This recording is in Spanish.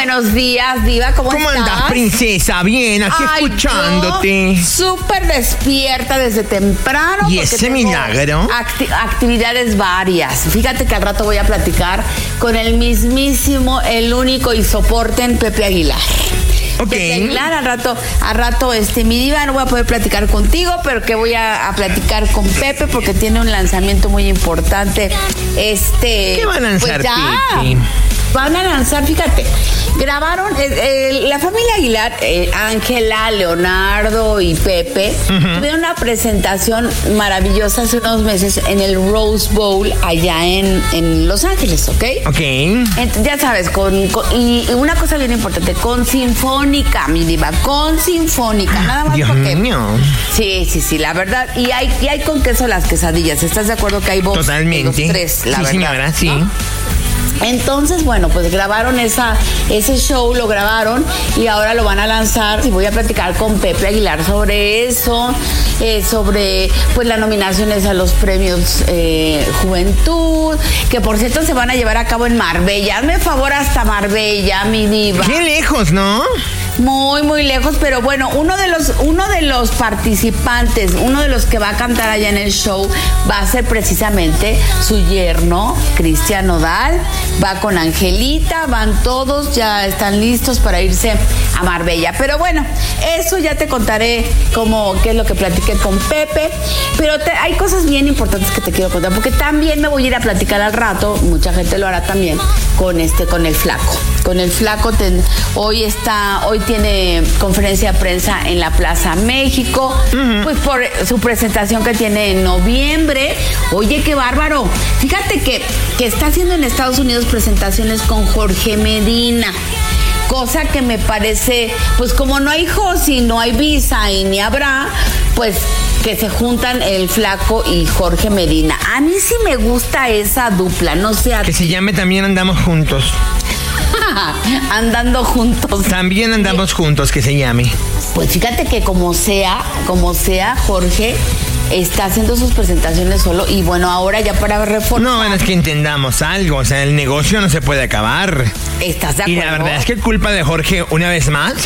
buenos días, Diva. ¿Cómo estás? ¿Cómo andas, princesa? Bien, aquí escuchándote. Súper despierta desde temprano. ¿Y ese milagro? Actividades varias. Fíjate que al rato voy a platicar con el mismísimo, el único y soporten Pepe Aguilar. Ok. Pepe Aguilar, al rato, mi Diva, no voy a poder platicar contigo, pero que voy a platicar con Pepe porque tiene un lanzamiento muy importante. ¿Qué va a lanzar, Pepe? Van a lanzar, fíjate, grabaron la familia Aguilar, Ángela, Leonardo y Pepe, tuvieron una presentación maravillosa hace unos meses en el Rose Bowl allá en Los Ángeles, ¿ok? Ok. Ya sabes, y una cosa bien importante, con sinfónica, mi Diva, con sinfónica, nada más. Dios mío. Sí, la verdad, y hay con queso las quesadillas, ¿estás de acuerdo que hay voz? Totalmente. De los tres, la verdad, señora, sí. ¿no? Entonces, bueno, pues grabaron ese show, lo grabaron y ahora lo van a lanzar y voy a platicar con Pepe Aguilar sobre eso, sobre pues las nominaciones a los premios Juventud, que por cierto se van a llevar a cabo en Marbella. Hazme favor, hasta Marbella, mi Diva. Qué lejos, ¿no? Muy, muy lejos, pero bueno, uno de los participantes, uno de los que va a cantar allá en el show va a ser precisamente su yerno, Cristian Nodal, va con Angelita, van todos, ya están listos para irse a Marbella. Pero bueno, eso ya te contaré qué es lo que platiqué con Pepe, pero hay cosas bien importantes que te quiero contar, porque también me voy a ir a platicar al rato, mucha gente lo hará también, con el Flaco. Con el Flaco, hoy tiene conferencia de prensa en la Plaza México, pues por su presentación que tiene en noviembre. Oye, qué bárbaro. Fíjate que está haciendo en Estados Unidos presentaciones con Jorge Medina. Cosa que me parece, pues como no hay Josi, no hay Visa y ni habrá, pues que se juntan el Flaco y Jorge Medina. A mí sí me gusta esa dupla, no sé. Que se llame También Andamos Juntos. Andando juntos. También andamos juntos, que se llame. Pues fíjate que como sea, Jorge está haciendo sus presentaciones solo y bueno, ahora ya para reforzar. No, bueno, es que entendamos algo, o sea, el negocio no se puede acabar. ¿Estás de acuerdo? Y la verdad es que culpa de Jorge, una vez más,